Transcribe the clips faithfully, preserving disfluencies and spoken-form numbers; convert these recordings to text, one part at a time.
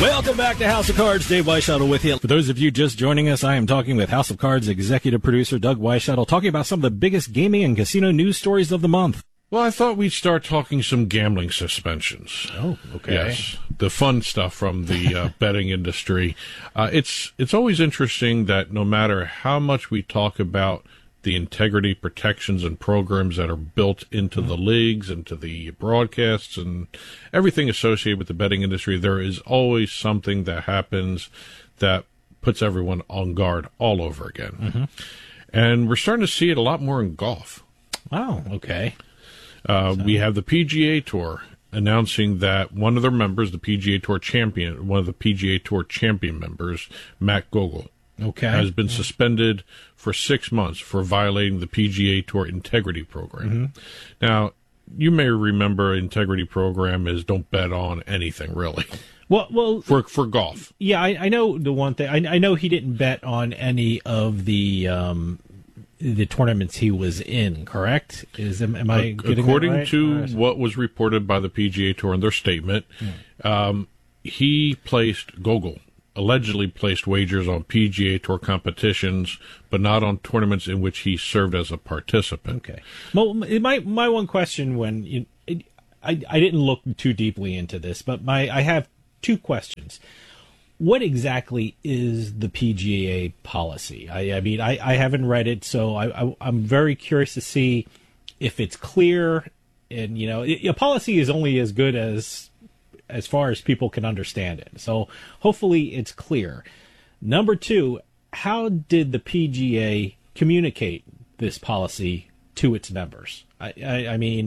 Welcome back to House of Cards. Dave Weishuttle with you. For those of you just joining us, I am talking with House of Cards executive producer Doug Weishuttle, talking about some of the biggest gaming and casino news stories of the month. Well, I thought we'd start talking some gambling suspensions. Oh, okay. Yes, the fun stuff from the uh, betting industry. Uh, it's it's always interesting that no matter how much we talk about the integrity protections and programs that are built into mm-hmm. the leagues, into the broadcasts, and everything associated with the betting industry, there is always something that happens that puts everyone on guard all over again. Mm-hmm. And we're starting to see it a lot more in golf. Wow, okay. Uh, so. We have the P G A Tour announcing that one of their members, the P G A Tour champion, one of the P G A Tour champion members, Matt Gogol, okay. has been yeah. suspended for six months for violating the P G A Tour integrity program. Mm-hmm. Now, you may remember integrity program is don't bet on anything, really. Well, well, for for golf. Yeah, I, I know the one thing. I, I know he didn't bet on any of the um, the tournaments he was in. Correct? Is am, am I uh, getting according that right? to what was reported by the P G A Tour in their statement? Hmm. Um, he placed Gogol. allegedly placed wagers on P G A Tour competitions, but not on tournaments in which he served as a participant. Okay. Well, my my one question when you, it, I I didn't look too deeply into this, but my I have two questions. What exactly is the P G A policy? I, I mean, I, I haven't read it, so I, I I'm very curious to see if it's clear. And you know, a policy is only as good as as far as people can understand it. So hopefully it's clear. Number two, how did the P G A communicate this policy to its members? I, I, I mean,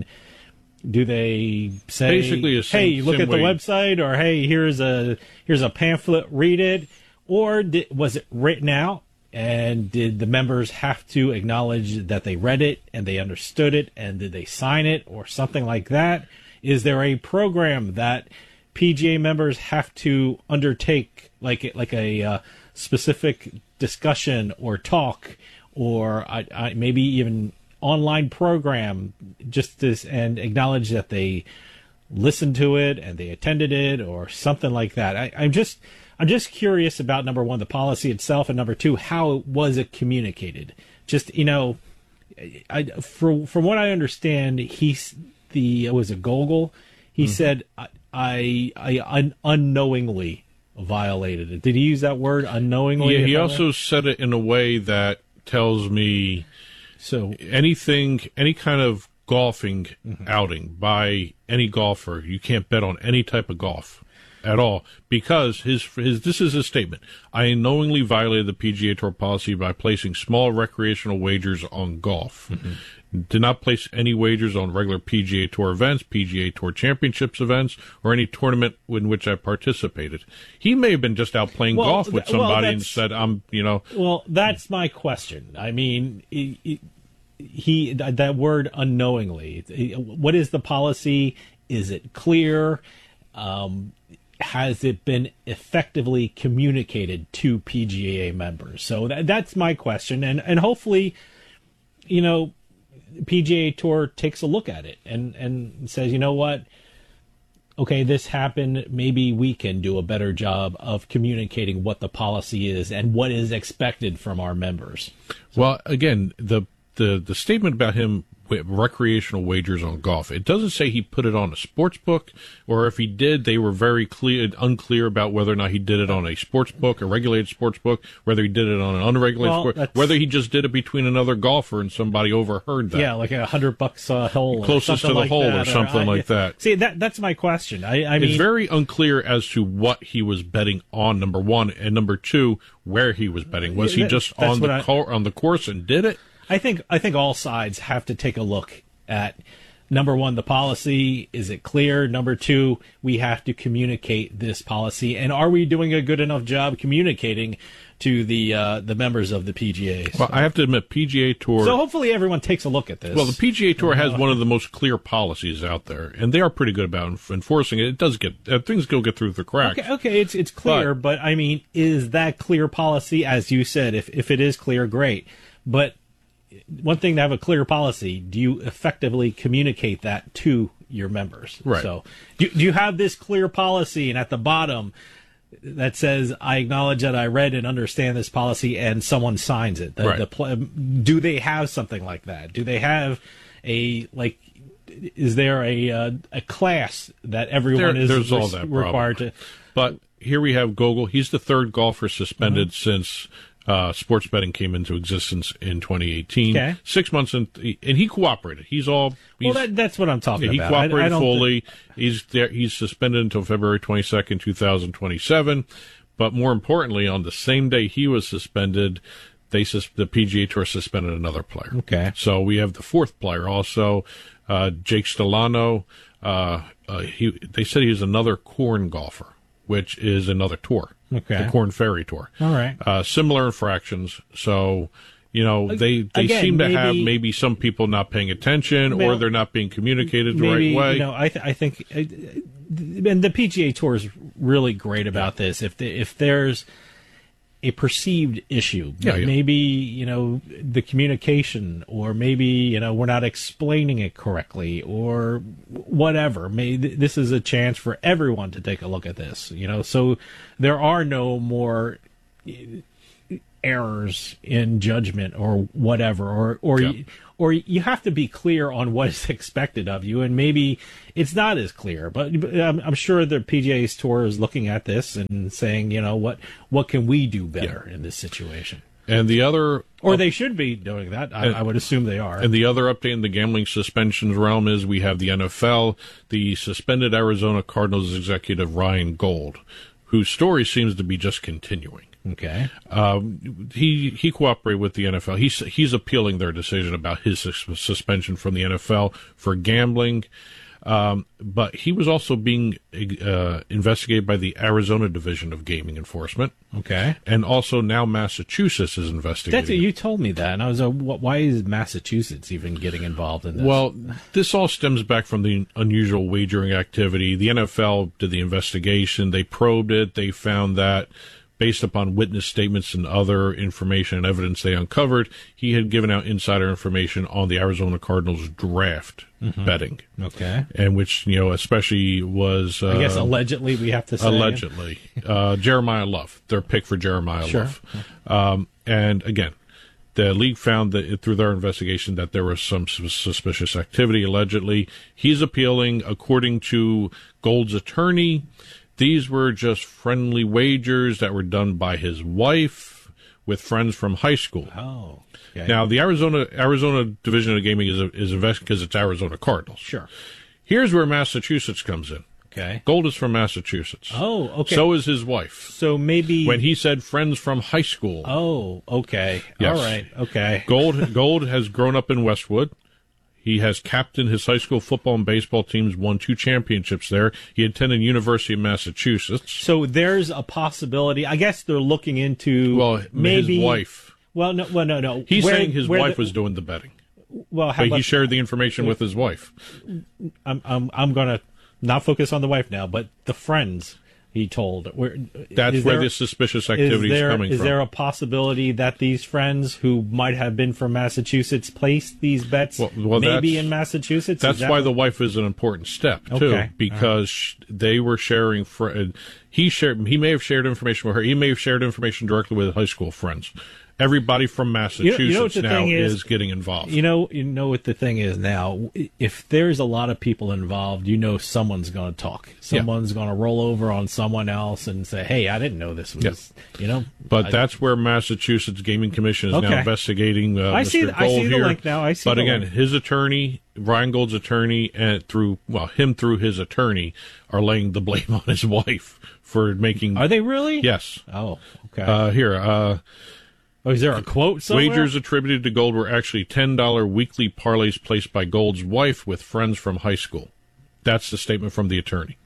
do they say, basically, sim- hey, look at the way. website, or hey, here's a here's a pamphlet, read it, or did, was it written out? And did the members have to acknowledge that they read it and they understood it, and did they sign it or something like that? Is there a program that P G A members have to undertake, like like a uh, specific discussion or talk, or I, I, maybe even online program, just to, and acknowledge that they listened to it and they attended it, or something like that? I, I'm just I'm just curious about, number one, the policy itself, and number two, how was it communicated? Just, you know, I, for, from what I understand, he's the was it Gogol? He mm-hmm. said, I, I, I un, unknowingly violated it. Did he use that word, unknowingly? Yeah, he also said it in a way that tells me so anything, any kind of golfing mm-hmm. outing by any golfer, you can't bet on any type of golf at all, because his his this is his statement. I unknowingly violated the P G A Tour policy by placing small recreational wagers on golf. Mm-hmm. Did not place any wagers on regular P G A Tour events, P G A Tour Championships events, or any tournament in which I participated. He may have been just out playing well, golf with somebody well, and said, "I'm," you know. Well, that's my question. I mean, he, he that word unknowingly. What is the policy? Is it clear? Um, has it been effectively communicated to P G A members? So that, that's my question, and and hopefully, you know, P G A Tour takes a look at it and and says, you know what, okay, this happened. Maybe we can do a better job of communicating what the policy is and what is expected from our members. So, well, again, the the the statement about him with recreational wagers on golf, it doesn't say he put it on a sports book, or if he did, they were very clear, unclear about whether or not he did it on a sports book, a regulated sports book, whether he did it on an unregulated well, sports, whether he just did it between another golfer and somebody overheard that. Yeah, like a hundred bucks a hole, closest to the like hole, that, or something or, I, like that. See, that that's my question. I, I mean, it's very unclear as to what he was betting on. Number one, and number two, where he was betting. Was he just on the I, cor- on the course and did it? I think I think all sides have to take a look at, number one, the policy. Is it clear? Number two, we have to communicate this policy, and are we doing a good enough job communicating to the uh, the members of the P G A? Well, so, I have to admit, P G A Tour. So hopefully everyone takes a look at this. Well, the P G A Tour has one of the most clear policies out there, and they are pretty good about enforcing it. It does get uh, things still get through the cracks. Okay, okay, it's it's clear, but, but I mean, is that clear policy? As you said, if if it is clear, great. But one thing to have a clear policy, do you effectively communicate that to your members? Right. So do, do you have this clear policy, and at the bottom, that says, I acknowledge that I read and understand this policy, and someone signs it. The, Right. the pl- do they have something like that? Do they have a, like, is there a uh, a class that everyone There- is there's all res- that required problem. to? But here we have Gogol. He's the third golfer suspended Mm-hmm. since uh, sports betting came into existence in twenty eighteen. Okay. Six months in, and he cooperated. He's all. He's, Well, that, that's what I'm talking yeah, he about. I- I cooperated don't thi- fully. he's there. He's suspended until February twenty-second, twenty twenty-seven. But more importantly, on the same day he was suspended, they sus- the P G A Tour suspended another player. Okay. So we have the fourth player also, uh, Jake Stellano. Uh, uh, he they said he was another corn golfer, which is another tour. Okay. The Corn Ferry Tour. All right. Uh, similar infractions. So, you know, they they Again, seem to maybe- have maybe some people not paying attention, or Well, they're not being communicated the Maybe, right way. you know, I, th- I think, uh, and the P G A Tour is really great about this. If the, if there's a perceived issue, Yeah, yeah. maybe you know the communication, or maybe you know we're not explaining it correctly, or whatever. Maybe this is a chance for everyone to take a look at this. You know, so there are no more errors in judgment or whatever, or or Yeah. you, or you have to be clear on what is expected of you, and maybe it's not as clear. But, but I'm, I'm sure the P G A's Tour is looking at this and saying, you know, what what can we do better in this situation? And the other Or they should be doing that. I, And- I would assume they are. And the other update in the gambling suspensions realm is we have the N F L, the suspended Arizona Cardinals executive Ryan Gold, whose story seems to be just continuing. Okay. Um, he he cooperated with the N F L. He's he's appealing their decision about his sus- suspension from the N F L for gambling. Um, but he was also being uh, investigated by the Arizona Division of Gaming Enforcement, Okay. and also now Massachusetts is investigating. That's you told me that, and I was like, "Wh- why is Massachusetts even getting involved in this? Well, this all stems back from the unusual wagering activity. The N F L did the investigation. They probed it. They found that, based upon witness statements and other information and evidence they uncovered, he had given out insider information on the Arizona Cardinals draft betting, okay. and which, you know, especially was uh, I guess allegedly we have to say allegedly uh, Jeremiah Love, their pick for Jeremiah Sure. Love. Um, and again, the league found that through their investigation that there was some sus- suspicious activity allegedly. He's appealing. According to Gold's attorney, these were just friendly wagers that were done by his wife with friends from high school. Oh. Okay. Now, the Arizona Arizona Division of Gaming is a, is invested because it's Arizona Cardinals. Sure. Here's where Massachusetts comes in. Okay. Gold is from Massachusetts. Oh, okay. So is his wife. So maybe When he said friends from high school, Oh, okay. Yes. All right. Okay. Gold Gold has grown up in Westwood. He has captained his high school football and baseball teams, won two championships there. He attended University of Massachusetts. So there's a possibility. I guess they're looking into Well, maybe his wife. Well, no, well, no, no. He's Where- saying his where wife the- was doing the betting, Well, how but about he shared the information with his wife. I'm I'm I'm gonna not focus on the wife now, but the friends he told. Where That's is where there- this suspicious is activity is there, coming is from. there a possibility that these friends who might have been from Massachusetts placed these bets Well- well, maybe that's- in Massachusetts? That's Is that why what- the wife is an important step too, Okay. because sh they were sharing. Fr- uh, he shared. He may have shared information with her. He may have shared information directly with high school friends. Everybody from Massachusetts you know what the now thing is? is getting involved. You know, you know what the thing is now. If there's a lot of people involved, you know someone's going to talk. Someone's going to roll over on someone else and say, "Hey, I didn't know this was." Yeah. You know, But I- that's where Massachusetts Gaming Commission is now Okay. investigating uh, I Mister see- Gold I see the here. link now. I see But the again, link. his attorney, Ryan Gold's attorney, and through well, him through his attorney, are laying the blame on his wife for making. Are they really? Yes. Oh, okay. Uh, here, uh, oh, is there a quote somewhere? wagers attributed to Gold were actually ten dollar weekly parlays placed by Gold's wife with friends from high school. That's the statement from the attorney.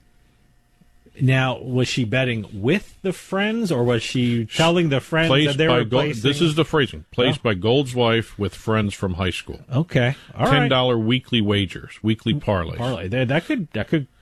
Now, was she betting with the friends, or was she telling the friends that Placed they by were Gold. placing? This is the phrasing. Placed Oh. by Gold's wife with friends from high school. okay. All Ten right. dollar weekly wagers, weekly parlays. Parlay. That that could that could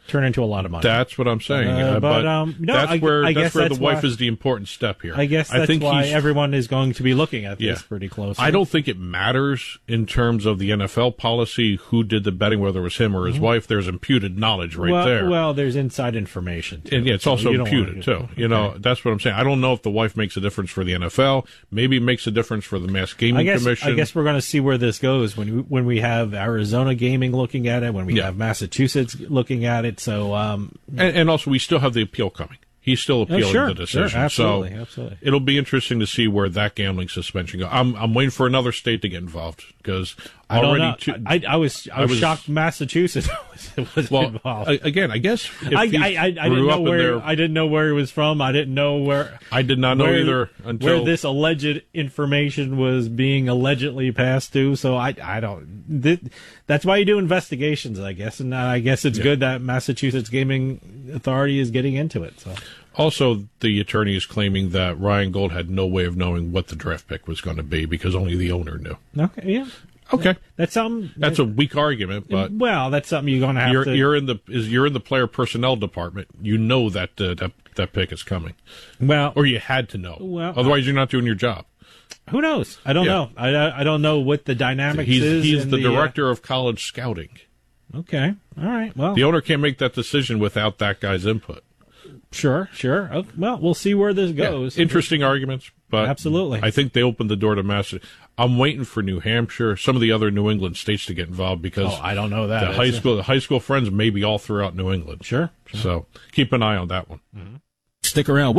turn into a lot of money. That's what I'm saying. Uh, Uh, but, but um, no, that's I- where I that's guess where that's the wife why- is the important step here. I guess that's I think why he's- everyone is going to be looking at Yeah. this pretty closely. I don't think it matters in terms of the N F L policy who did the betting, whether it was him or his wife. There's imputed knowledge right well, there. Well, there's inside information, too, And yeah, it's so also you don't imputed wanna too. do- You know, okay. that's what I'm saying. I don't know if the wife makes a difference for the N F L. Maybe it makes a difference for the Mass Gaming I guess Commission. I guess we're going to see where this goes when we, when we have Arizona Gaming looking at it, when we Yeah. have Massachusetts looking at it. So, um, and, and also, we still have the appeal coming. He's still appealing Oh, sure, the decision. sure, absolutely, so absolutely. it'll be interesting to see where that gambling suspension goes. I'm I'm waiting for another state to get involved because I don't already know. two, I, I was I was, was- shocked Massachusetts was, was well involved. a- again, I guess if I, he I, I, I grew didn't up know in where there- I didn't know where he was from. I didn't know where I did not know where, either until where this alleged information was being allegedly passed to. So I I don't. Th- that's why you do investigations, I guess, and I guess it's Yeah. good that Massachusetts Gaming Authority is getting into it. So Also, the attorney is claiming that Ryan Gold had no way of knowing what the draft pick was going to be because only the owner knew. okay, yeah, Okay, that's something. that's a weak argument, but well, that's something you're going to have you're to. you're in the is you're in the player personnel department. You know that uh, that that pick is coming, well, or you had to know. Well, Otherwise, you're not doing your job. who knows? I don't Yeah. know. I I don't know what the dynamics He's is. he's in the, uh, director of college scouting. Okay, all right. Well, The owner can't make that decision without that guy's input. sure, sure. Okay, well, we'll see where this Yeah, goes. interesting arguments, but Absolutely. I think they opened the door to Massachusetts. I'm waiting for New Hampshire, some of the other New England states to get involved because Oh, I don't know that. the high That's- school the high school friends may be all throughout New England. Sure. sure. So keep an eye on that one. Stick around.